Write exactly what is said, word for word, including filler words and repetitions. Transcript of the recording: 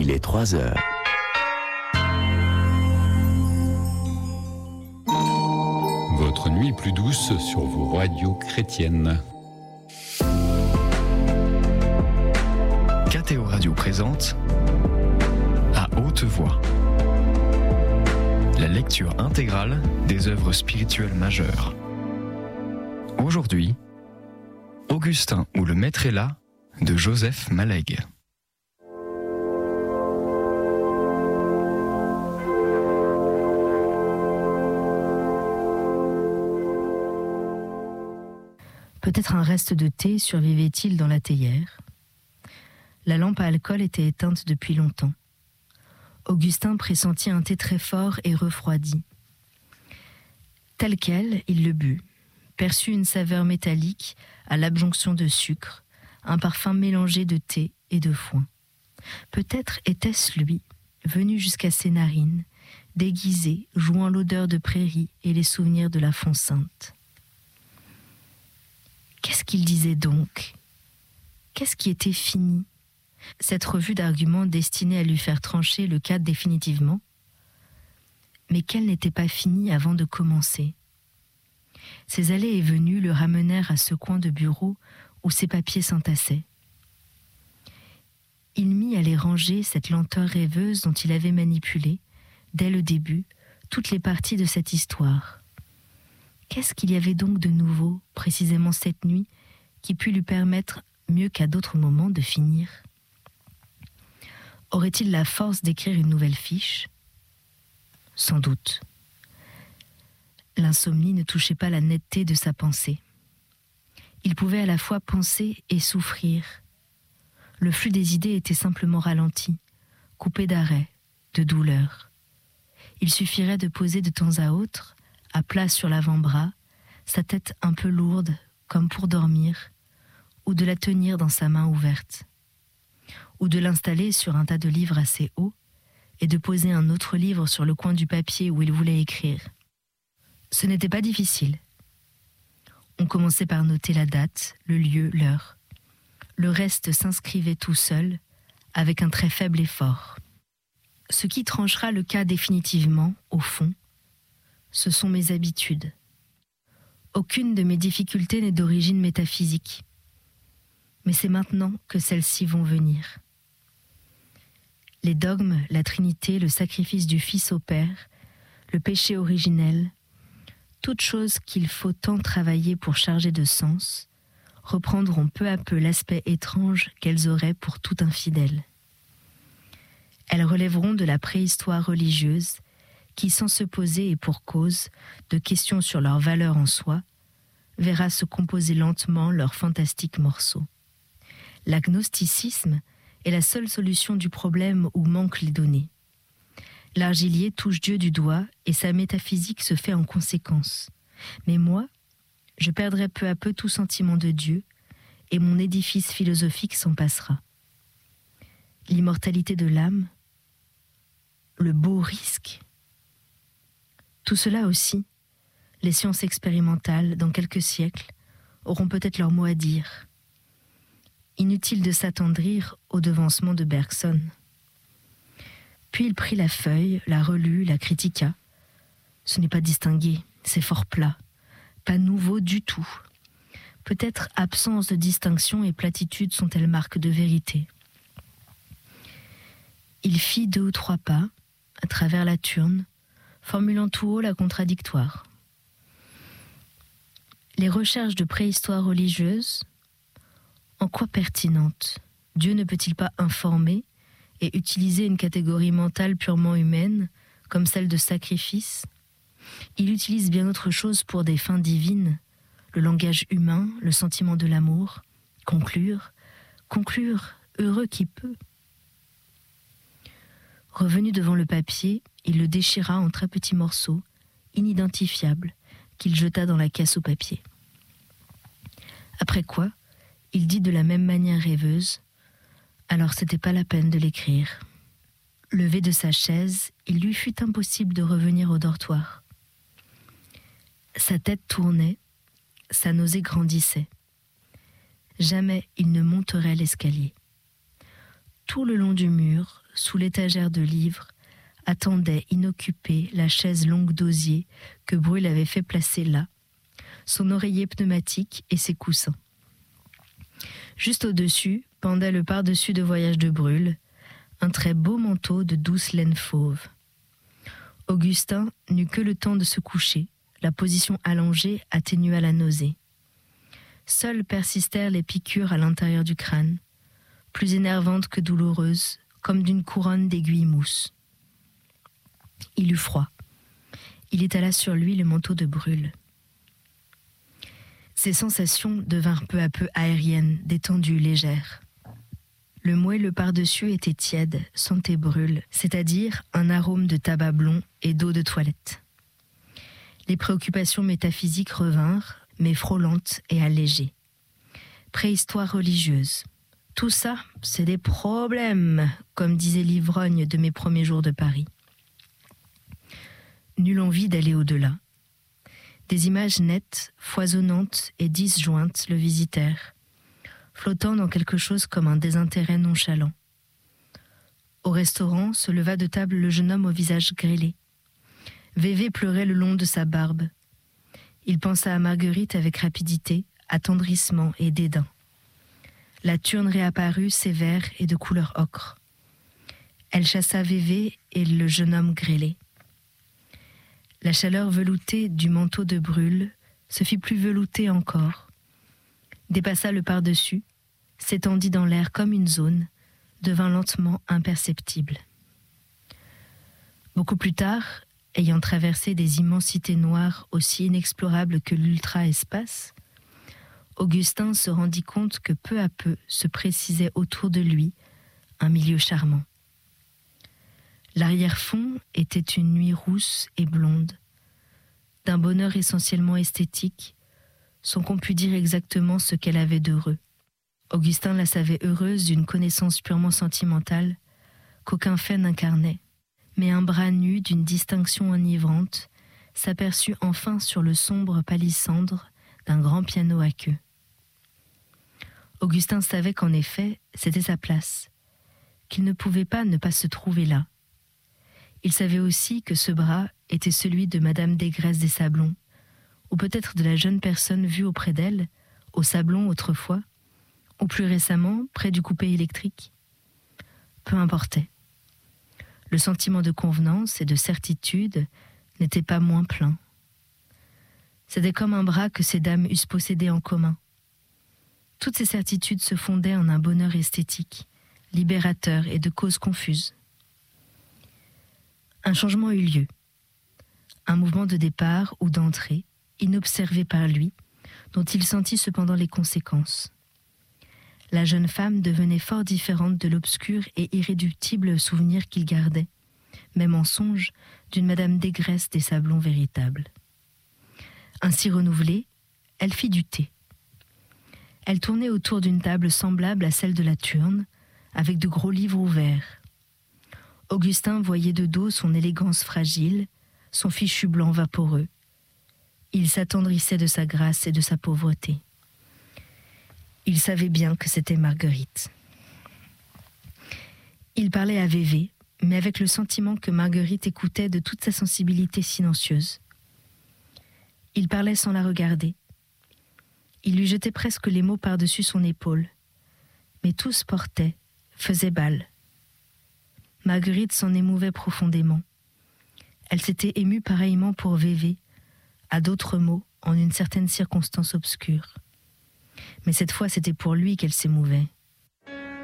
Il est trois heures. Votre nuit plus douce sur vos radios chrétiennes. K T O Radio présente À haute voix la lecture intégrale des œuvres spirituelles majeures. Aujourd'hui, Augustin ou le Maître est là de Joseph Malegue. Peut-être un reste de thé survivait-il dans la théière. La lampe à alcool était éteinte depuis longtemps. Augustin pressentit un thé très fort et refroidi. Tel quel, il le but, perçut une saveur métallique à l'adjonction de sucre, un parfum mélangé de thé et de foin. Peut-être était-ce lui, venu jusqu'à ses narines, déguisé, jouant l'odeur de prairie et les souvenirs de la font sainte. Qu'est-ce qu'il disait donc ? Qu'est-ce qui était fini ? Cette revue d'arguments destinée à lui faire trancher le cas définitivement ? Mais qu'elle n'était pas finie avant de commencer. Ses allées et venues le ramenèrent à ce coin de bureau où ses papiers s'entassaient. Il mit à les ranger cette lenteur rêveuse dont il avait manipulé, dès le début, toutes les parties de cette histoire. Qu'est-ce qu'il y avait donc de nouveau, précisément cette nuit, qui put lui permettre, mieux qu'à d'autres moments, de finir ? Aurait-il la force d'écrire une nouvelle fiche ? Sans doute. L'insomnie ne touchait pas la netteté de sa pensée. Il pouvait à la fois penser et souffrir. Le flux des idées était simplement ralenti, coupé d'arrêt, de douleur. Il suffirait de poser de temps à autre, à plat sur l'avant-bras, sa tête un peu lourde, comme pour dormir, ou de la tenir dans sa main ouverte, ou de l'installer sur un tas de livres assez haut, et de poser un autre livre sur le coin du papier où il voulait écrire. Ce n'était pas difficile. On commençait par noter la date, le lieu, l'heure. Le reste s'inscrivait tout seul, avec un très faible effort. Ce qui tranchera le cas définitivement, au fond, ce sont mes habitudes. Aucune de mes difficultés n'est d'origine métaphysique. Mais c'est maintenant que celles-ci vont venir. Les dogmes, la Trinité, le sacrifice du Fils au Père, le péché originel, toutes choses qu'il faut tant travailler pour charger de sens, reprendront peu à peu l'aspect étrange qu'elles auraient pour tout infidèle. Elles relèveront de la préhistoire religieuse qui, sans se poser et pour cause de questions sur leur valeur en soi, verra se composer lentement leurs fantastiques morceaux. L'agnosticisme est la seule solution du problème où manquent les données. L'argilier touche Dieu du doigt et sa métaphysique se fait en conséquence. Mais moi, je perdrai peu à peu tout sentiment de Dieu et mon édifice philosophique s'en passera. L'immortalité de l'âme, le beau risque, tout cela aussi, les sciences expérimentales, dans quelques siècles, auront peut-être leur mot à dire. Inutile de s'attendrir au devancement de Bergson. Puis il prit la feuille, la relut, la critiqua. Ce n'est pas distingué, c'est fort plat, pas nouveau du tout. Peut-être absence de distinction et platitude sont-elles marques de vérité. Il fit deux ou trois pas, à travers la turne, formulant tout haut la contradictoire. Les recherches de préhistoire religieuse, en quoi pertinentes ? Dieu ne peut-il pas informer et utiliser une catégorie mentale purement humaine, comme celle de sacrifice ? Il utilise bien autre chose pour des fins divines, le langage humain, le sentiment de l'amour, conclure, conclure, heureux qui peut. Revenu devant le papier, il le déchira en très petits morceaux, inidentifiables, qu'il jeta dans la caisse au papier. Après quoi, il dit de la même manière rêveuse « Alors c'était pas la peine de l'écrire ». Levé de sa chaise, il lui fut impossible de revenir au dortoir. Sa tête tournait, sa nausée grandissait. Jamais il ne monterait l'escalier. Tout le long du mur, sous l'étagère de livres, attendait inoccupée la chaise longue d'osier que Brûle avait fait placer là, son oreiller pneumatique et ses coussins. Juste au-dessus pendait le pardessus de voyage de Brûle, un très beau manteau de douce laine fauve. Augustin n'eut que le temps de se coucher, la position allongée atténua la nausée. Seules persistèrent les piqûres à l'intérieur du crâne, plus énervantes que douloureuses, comme d'une couronne d'aiguilles mousse. Il eut froid. Il étala sur lui le manteau de Brûle. Ses sensations devinrent peu à peu aériennes, détendues, légères. Le moelleux par-dessus était tiède, sentait Brûle, c'est-à-dire un arôme de tabac blond et d'eau de toilette. Les préoccupations métaphysiques revinrent, mais frôlantes et allégées. Préhistoire religieuse. Tout ça, c'est des problèmes, comme disait l'ivrogne de mes premiers jours de Paris. Nulle envie d'aller au-delà. Des images nettes, foisonnantes et disjointes le visitèrent, flottant dans quelque chose comme un désintérêt nonchalant. Au restaurant se leva de table le jeune homme au visage grêlé. Vévé pleurait le long de sa barbe. Il pensa à Marguerite avec rapidité, attendrissement et dédain. La turne réapparut sévère et de couleur ocre. Elle chassa Vévé et le jeune homme grêlé. La chaleur veloutée du manteau de Brûle se fit plus veloutée encore, dépassa le par-dessus, s'étendit dans l'air comme une zone, devint lentement imperceptible. Beaucoup plus tard, ayant traversé des immensités noires aussi inexplorables que l'ultra-espace, Augustin se rendit compte que peu à peu se précisait autour de lui un milieu charmant. L'arrière-fond était une nuit rousse et blonde, d'un bonheur essentiellement esthétique, sans qu'on pût dire exactement ce qu'elle avait d'heureux. Augustin la savait heureuse d'une connaissance purement sentimentale qu'aucun fait n'incarnait, mais un bras nu d'une distinction enivrante s'aperçut enfin sur le sombre palissandre d'un grand piano à queue. Augustin savait qu'en effet, c'était sa place, qu'il ne pouvait pas ne pas se trouver là. Il savait aussi que ce bras était celui de Madame Desgraisses des Sablons, ou peut-être de la jeune personne vue auprès d'elle, au Sablon autrefois, ou plus récemment, près du coupé électrique. Peu importait. Le sentiment de convenance et de certitude n'était pas moins plein. C'était comme un bras que ces dames eussent possédé en commun. Toutes ces certitudes se fondaient en un bonheur esthétique, libérateur et de causes confuses. Un changement eut lieu. Un mouvement de départ ou d'entrée, inobservé par lui, dont il sentit cependant les conséquences. La jeune femme devenait fort différente de l'obscur et irréductible souvenir qu'il gardait, même en songe, d'une Madame Desgraisses des Sablons véritable. Ainsi renouvelée, elle fit du thé. Elle tournait autour d'une table semblable à celle de la Turne, avec de gros livres ouverts. Augustin voyait de dos son élégance fragile, son fichu blanc vaporeux. Il s'attendrissait de sa grâce et de sa pauvreté. Il savait bien que c'était Marguerite. Il parlait à Vévé, mais avec le sentiment que Marguerite écoutait de toute sa sensibilité silencieuse. Il parlait sans la regarder. Il lui jetait presque les mots par-dessus son épaule. Mais tous portaient, faisaient bal. Marguerite s'en émouvait profondément. Elle s'était émue pareillement pour Vévé, à d'autres mots, en une certaine circonstance obscure. Mais cette fois, c'était pour lui qu'elle s'émouvait.